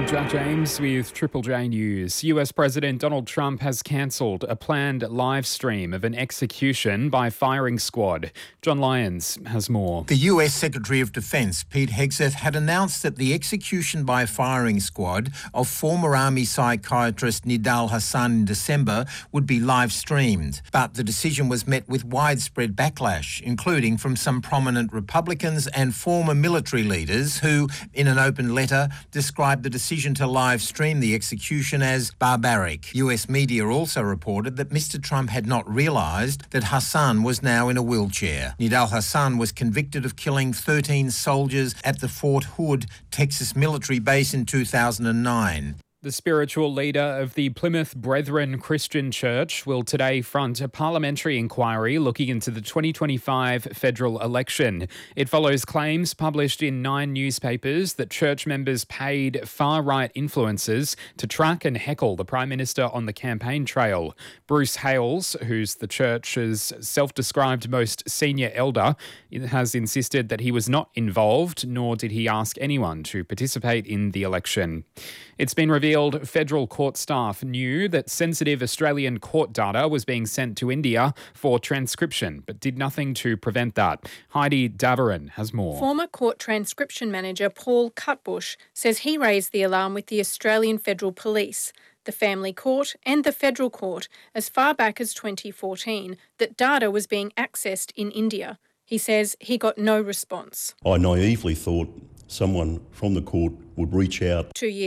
Jack James with Triple J News. US President Donald Trump has cancelled a planned live stream of an execution by firing squad. John Lyons has more. The US Secretary of Defence, Pete Hegseth, had announced that the execution by firing squad of former Army psychiatrist Nidal Hasan in December would be live streamed. But the decision was met with widespread backlash, including from some prominent Republicans and former military leaders who, in an open letter, described the decision to live stream the execution as barbaric. US media also reported that Mr. Trump had not realised that Hasan was now in a wheelchair. Nidal Hasan was convicted of killing 13 soldiers at the Fort Hood, Texas military base in 2009. The spiritual leader of the Plymouth Brethren Christian Church will today front a parliamentary inquiry looking into the 2025 federal election. It follows claims published in 9 newspapers that church members paid far-right influencers to track and heckle the Prime Minister on the campaign trail. Bruce Hales, who's the church's self-described most senior elder, has insisted that he was not involved, nor did he ask anyone to participate in the election. It's been revealed federal court staff knew that sensitive Australian court data was being sent to India for transcription, but did nothing to prevent that. Heidi Davarin has more. Former court transcription manager Paul Cutbush says he raised the alarm with the Australian Federal Police, the Family Court and the Federal Court as far back as 2014 that data was being accessed in India. He says he got no response. I naively thought someone from the court would reach out. 2 years